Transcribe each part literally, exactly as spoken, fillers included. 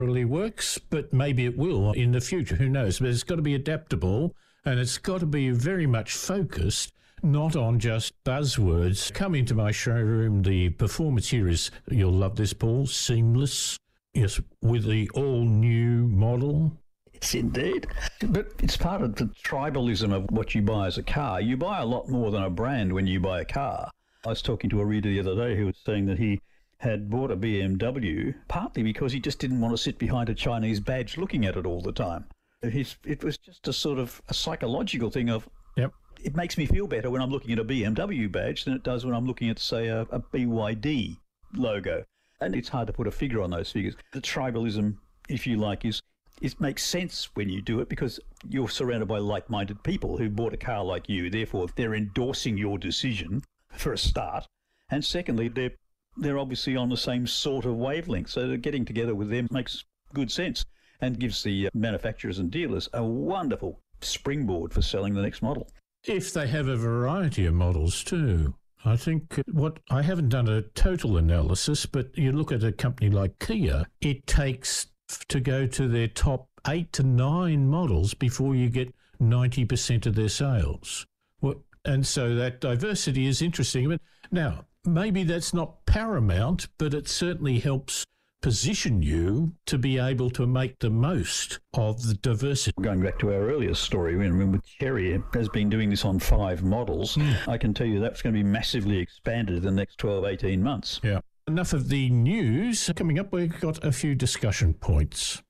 really works, but maybe it will in the future. Who knows? But it's got to be adaptable, and it's got to be very much focused, not on just buzzwords. Come into my showroom. The performance here is, you'll love this, Paul, seamless. Yes, with the all-new model. Yes, indeed. But it's part of the tribalism of what you buy as a car. You buy a lot more than a brand when you buy a car. I was talking to a reader the other day who was saying that he had bought a B M W partly because he just didn't want to sit behind a Chinese badge looking at it all the time. His, it was just a sort of a psychological thing of, yep. It makes me feel better when I'm looking at a B M W badge than it does when I'm looking at, say, a, a B Y D logo. And it's hard to put a figure on those figures. The tribalism, if you like, is it makes sense when you do it because you're surrounded by like-minded people who bought a car like you. Therefore, they're endorsing your decision for a start. And secondly, they're they're obviously on the same sort of wavelength. So getting together with them makes good sense and gives the manufacturers and dealers a wonderful springboard for selling the next model. If they have a variety of models too. I think what I haven't done a total analysis, but you look at a company like Kia, it takes to go to their top eight to nine models before you get ninety percent of their sales. Well, and so that diversity is interesting. But now, maybe that's not paramount, but it certainly helps position you to be able to make the most of the diversity. Going back to our earlier story, when with Chery has been doing this on five models, mm. I can tell you that's going to be massively expanded in the next twelve, eighteen months. Yeah. Enough of the news. Coming up, we've got a few discussion points.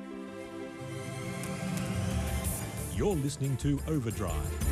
You're listening to Overdrive.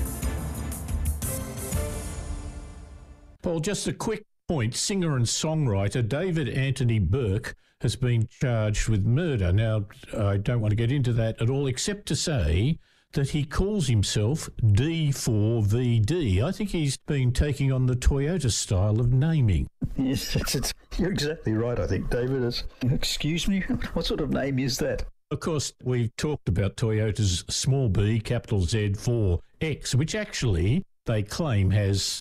Paul, just a quick point. Singer and songwriter David Anthony Burke has been charged with murder. Now, I don't want to get into that at all, except to say that he calls himself D four V D. I think he's been taking on the Toyota style of naming. Yes, it's, it's, you're exactly right, I think, David. It's, excuse me, what sort of name is that? Of course, we've talked about Toyota's small b, capital Z four X, which actually they claim has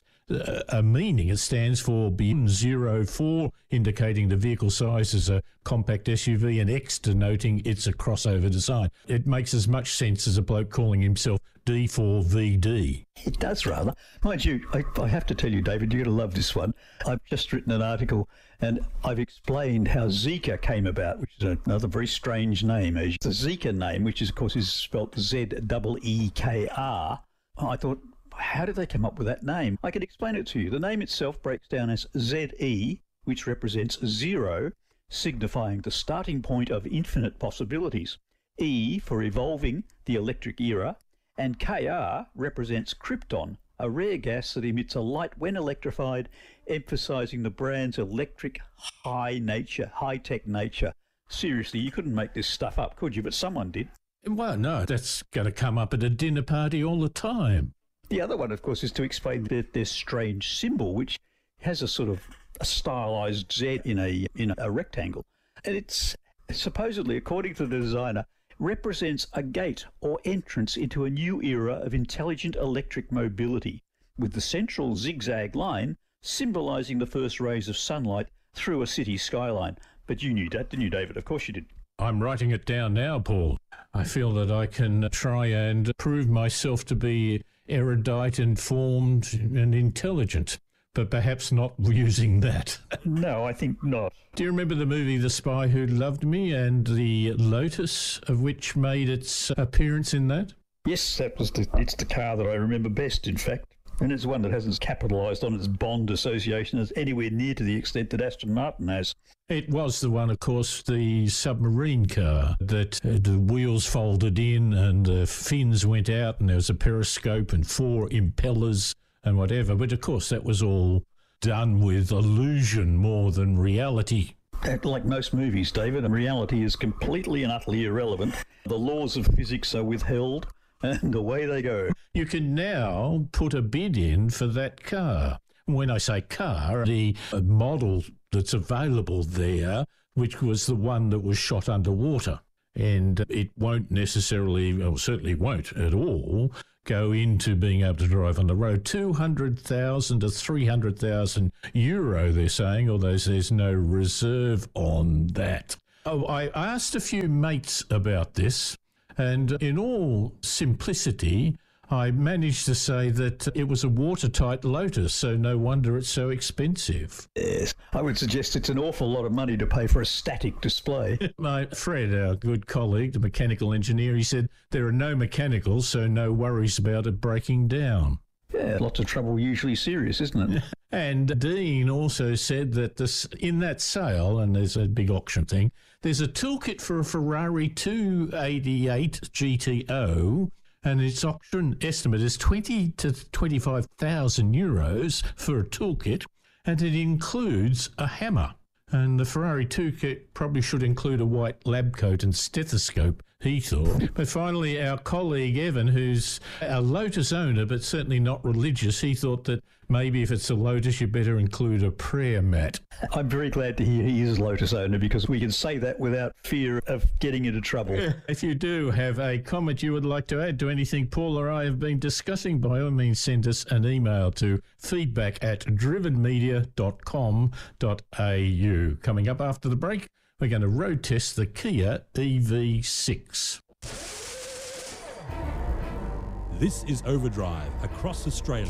a meaning. It stands for B zero four, indicating the vehicle size is a compact S U V, and X denoting it's a crossover design. It makes as much sense as a bloke calling himself D four V D. It does, rather. Mind you, I, I have to tell you, David, you're going to love this one. I've just written an article and I've explained how Zeekr came about, which is another very strange name. The Zeekr name, which is, of course is spelt Z E E K R, I thought, how did they come up with that name? I can explain it to you. The name itself breaks down as Z E, which represents zero, signifying the starting point of infinite possibilities. E for evolving, the electric era, and K R represents krypton, a rare gas that emits a light when electrified, emphasizing the brand's electric high nature, high-tech nature. Seriously, you couldn't make this stuff up, could you? But someone did. Well, no, that's going to come up at a dinner party all the time. The other one, of course, is to explain their, their strange symbol, which has a sort of a stylized Z in a in a rectangle. And it's supposedly, according to the designer, represents a gate or entrance into a new era of intelligent electric mobility, with the central zigzag line symbolizing the first rays of sunlight through a city skyline. But you knew that, didn't you, David? Of course you did. I'm writing it down now, Paul. I feel that I can try and prove myself to be erudite, informed and intelligent, but perhaps not using that. No, I think not. Do you remember the movie The Spy Who Loved Me and the Lotus, of which made its appearance in that? Yes, that was the, it's the car that I remember best, in fact. And it's one that hasn't capitalised on its Bond association as anywhere near to the extent that Aston Martin has. It was the one, of course, the submarine car that uh, the wheels folded in and the fins went out and there was a periscope and four impellers and whatever. But, of course, that was all done with illusion more than reality. Like most movies, David, reality is completely and utterly irrelevant. The laws of physics are withheld. And away they go. You can now put a bid in for that car. When I say car, the model that's available there, which was the one that was shot underwater. And it won't necessarily, or certainly won't at all, go into being able to drive on the road. two hundred thousand to three hundred thousand euro, they're saying, although there's no reserve on that. Oh, I asked a few mates about this, and in all simplicity, I managed to say that it was a watertight Lotus, so no wonder it's so expensive. Yes, I would suggest it's an awful lot of money to pay for a static display. My Fred, our good colleague, the mechanical engineer, he said there are no mechanicals, so no worries about it breaking down. Yeah, lots of trouble, usually serious, isn't it? And Dean also said that this in that sale, and there's a big auction thing, there's a toolkit for a Ferrari two eighty-eight G T O, and its auction estimate is twenty to twenty-five thousand euros for a toolkit, and it includes a hammer. And the Ferrari toolkit probably should include a white lab coat and stethoscope, he thought. But finally, our colleague Evan, who's a Lotus owner but certainly not religious, he thought that maybe if it's a Lotus, you better include a prayer mat. I'm very glad to hear he is a Lotus owner, because we can say that without fear of getting into trouble. If you do have a comment you would like to add to anything Paul or I have been discussing, by all means send us an email to feedback at drivenmedia dot com dot a u. Coming up after the break, we're going to road test the Kia E V six. This is Overdrive across Australia.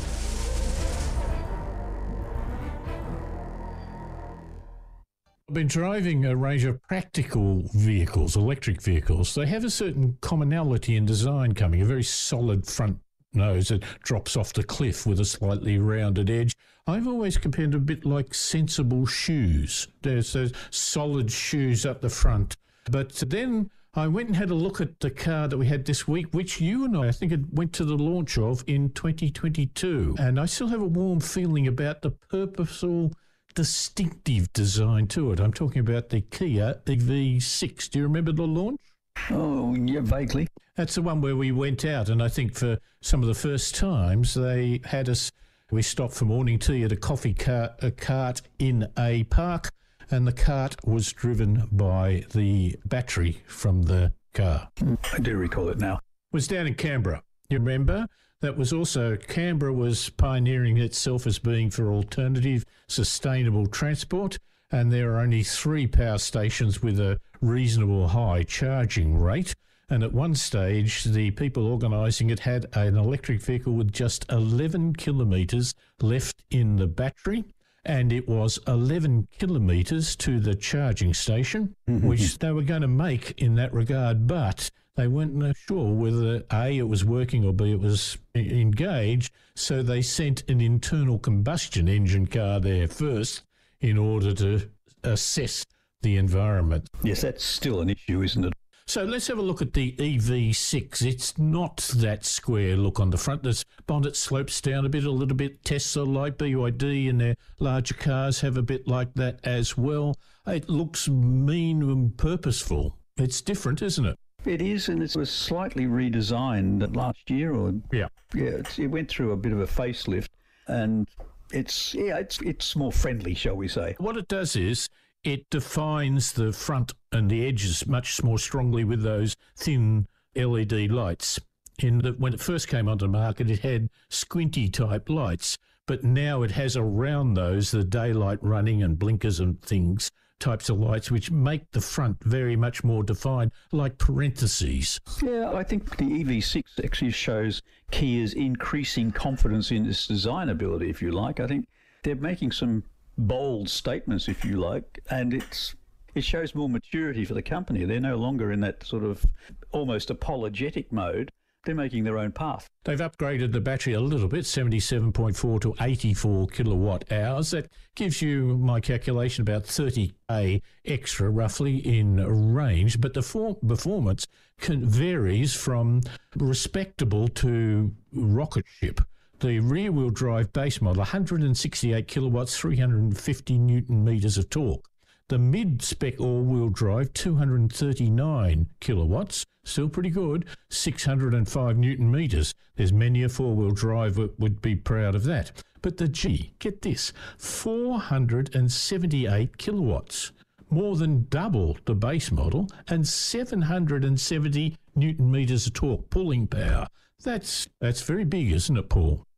I've been driving a range of practical vehicles, electric vehicles. They have a certain commonality in design coming, a very solid front nose that drops off the cliff with a slightly rounded edge. I've always compared it a bit like sensible shoes. There's those solid shoes up the front. But then I went and had a look at the car that we had this week, which you and I, I think it went to the launch of in twenty twenty-two. And I still have a warm feeling about the purposeful, distinctive design to it. I'm talking about the Kia E V six. Do you remember the launch? Oh, yeah, vaguely. That's the one where we went out, and I think for some of the first times they had us, we stopped for morning tea at a coffee cart, a cart in a park, and the cart was driven by the battery from the car. I do recall it now. It was down in Canberra. You remember? That was also, Canberra was pioneering itself as being for alternative, sustainable transport, and there are only three power stations with a reasonable high charging rate. And at one stage, the people organising it had an electric vehicle with just eleven kilometres left in the battery, and it was eleven kilometres to the charging station, mm-hmm. which they were going to make in that regard, but they weren't sure whether A, it was working, or B, it was engaged, so they sent an internal combustion engine car there first in order to assess the environment. Yes, that's still an issue, isn't it? So let's have a look at the E V six. It's not that square look on the front. The bonnet slopes down a bit, a little bit Tesla-like. B Y D and their larger cars have a bit like that as well. It looks mean and purposeful. It's different, isn't it? It is, and it was slightly redesigned last year. Or Yeah. Yeah, it's, it went through a bit of a facelift, and it's, yeah, it's, it's more friendly, shall we say. What it does is it defines the front and the edges much more strongly with those thin L E D lights. In the, when it first came onto the market, it had squinty type lights, but now it has around those the daylight running and blinkers and things, types of lights, which make the front very much more defined, like parentheses. Yeah, I think the E V six actually shows Kia's increasing confidence in its design ability, if you like. I think they're making some bold statements, if you like, and it's it shows more maturity for the company. They're no longer in that sort of almost apologetic mode. They're making their own path. They've upgraded the battery a little bit, seventy-seven point four to eighty-four kilowatt hours. That gives you, my calculation, about thirty K extra roughly in range, but the for- performance can, varies from respectable to rocket ship. The rear-wheel drive base model, one hundred sixty-eight kilowatts, three hundred fifty newton meters of torque. The mid-spec all-wheel drive, two hundred thirty-nine kilowatts, still pretty good, six hundred five newton meters. There's many a four-wheel drive that would be proud of that. But the G, get this, four hundred seventy-eight kilowatts, more than double the base model, and seven hundred seventy newton meters of torque, pulling power. That's that's very big, isn't it, Paul?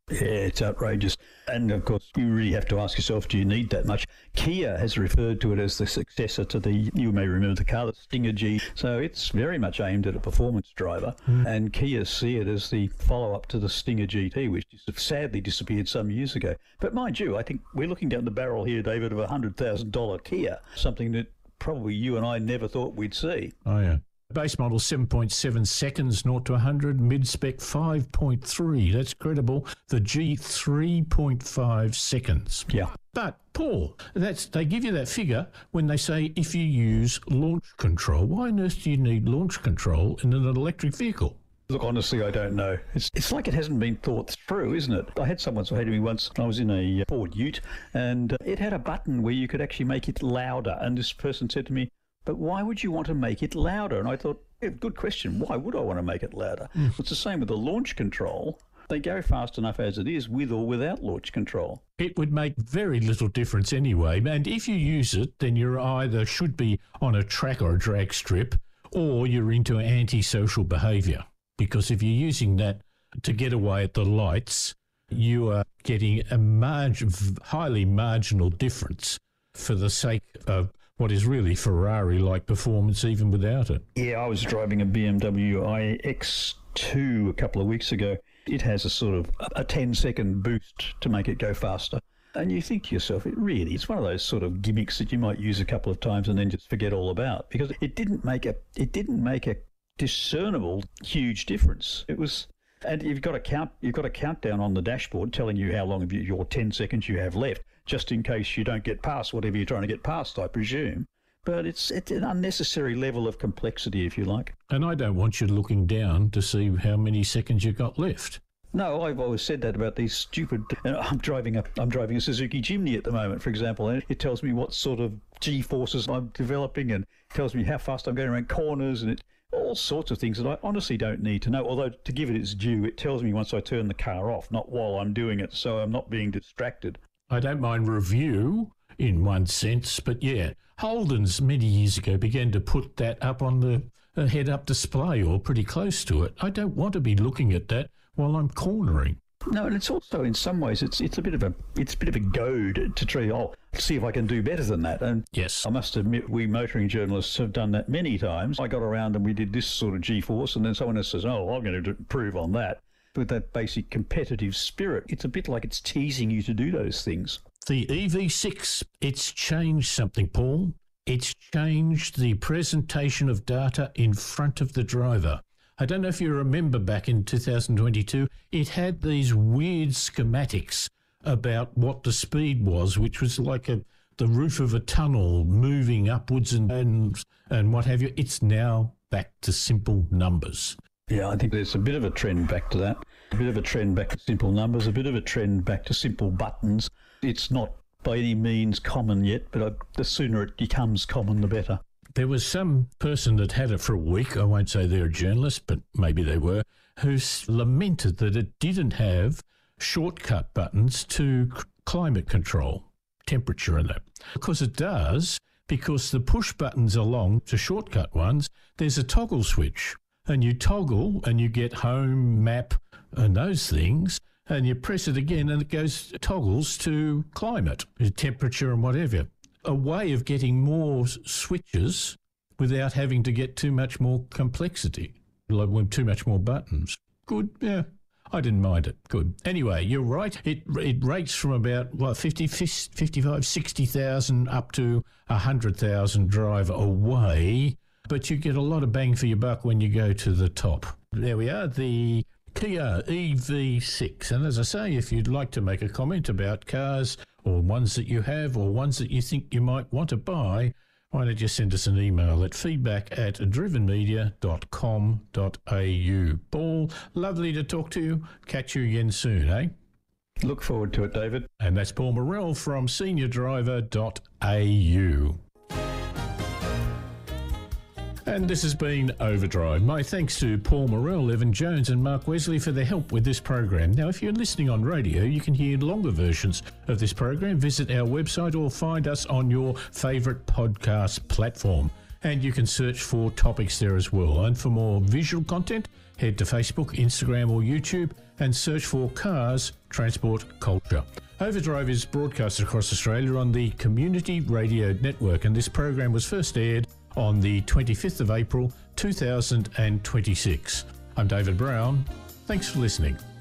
Yeah, it's outrageous. And of course, you really have to ask yourself, do you need that much? Kia has referred to it as the successor to the, you may remember the car, the Stinger G. So it's very much aimed at a performance driver. Mm. And Kia see it as the follow-up to the Stinger G T, which sadly disappeared some years ago. But mind you, I think we're looking down the barrel here, David, of a one hundred thousand dollars Kia, something that probably you and I never thought we'd see. Oh, yeah. Base model seven point seven seconds, zero to one hundred. Mid-spec five point three. That's credible. The G, three point five seconds. Yeah. But, Paul, that's they give you that figure when they say if you use launch control. Why on earth do you need launch control in an electric vehicle? Look, honestly, I don't know. It's it's like it hasn't been thought through, isn't it? I had someone say to me once, I was in a Ford Ute, and uh, it had a button where you could actually make it louder. And this person said to me, but why would you want to make it louder? And I thought, yeah, good question. Why would I want to make it louder? Mm. It's the same with the launch control. They go fast enough as it is, with or without launch control. It would make very little difference anyway. And if you use it, then you're either should be on a track or a drag strip, or you're into antisocial behaviour. Because if you're using that to get away at the lights, you are getting a marg- highly marginal difference for the sake of what is really Ferrari-like performance even without it. Yeah, I was driving a B M W i X two a couple of weeks ago. It has a sort of a ten-second boost to make it go faster. And you think to yourself, it really, it's one of those sort of gimmicks that you might use a couple of times and then just forget all about, because it didn't make a, it didn't make a discernible huge difference. It was, and you've got a count, you've got a countdown on the dashboard telling you how long of your ten seconds you have left, just in case you don't get past whatever you're trying to get past, I presume. But it's it's an unnecessary level of complexity, if you like. And I don't want you looking down to see how many seconds you've got left. No, I've always said that about these stupid. Uh, I'm driving a I'm driving a Suzuki Jimny at the moment, for example, and it tells me what sort of G forces I'm developing, and tells me how fast I'm going around corners, and it all sorts of things that I honestly don't need to know. Although, to give it its due, it tells me once I turn the car off, not while I'm doing it, so I'm not being distracted. I don't mind review in one sense, but yeah, Holden's many years ago began to put that up on the uh, head-up display or pretty close to it. I don't want to be looking at that while I'm cornering. No, and it's also in some ways it's it's a bit of a it's a bit of a goad to try. Oh, see if I can do better than that. And yes, I must admit, we motoring journalists have done that many times. I got around and we did this sort of G-force, and then someone else says, "Oh, I'm going to improve on that." With that basic competitive spirit, it's a bit like it's teasing you to do those things. The E V six, it's changed something, Paul. It's changed the presentation of data in front of the driver. I don't know if you remember back in two thousand twenty-two, it had these weird schematics about what the speed was, which was like a the roof of a tunnel moving upwards and, and, and what have you. It's now back to simple numbers. Yeah, I think there's a bit of a trend back to that. A bit of a trend back to simple numbers, a bit of a trend back to simple buttons. It's not by any means common yet, but the sooner it becomes common, the better. There was some person that had it for a week, I won't say they're a journalist, but maybe they were, who lamented that it didn't have shortcut buttons to climate control, temperature and that. Because it does, because the push buttons along to shortcut ones, there's a toggle switch. And you toggle and you get home, map and those things, and you press it again and it goes toggles to climate, temperature and whatever. A way of getting more switches without having to get too much more complexity, like with too much more buttons. Good, yeah. I didn't mind it. Good. Anyway, you're right. It it rates from about, what, fifty, fifty-five, sixty thousand up to one hundred thousand drive away. But you get a lot of bang for your buck when you go to the top. There we are, the Kia E V six. And as I say, if you'd like to make a comment about cars or ones that you have or ones that you think you might want to buy, why don't you send us an email at feedback at driven media dot com dot a u. Paul, lovely to talk to you. Catch you again soon, eh? Look forward to it, David. And that's Paul Morrell from senior driver dot a u. And this has been Overdrive. My thanks to Paul Morrell, Evan Jones and Mark Wesley for their help with this program. Now, if you're listening on radio, you can hear longer versions of this program. Visit our website or find us on your favourite podcast platform. and you can search for topics there as well. And for more visual content, head to Facebook, Instagram or YouTube and search for Cars, Transport, Culture. Overdrive is broadcast across Australia on the Community Radio Network, and this program was first aired on the twenty-fifth of April two thousand twenty-six. I'm David Brown. Thanks for listening.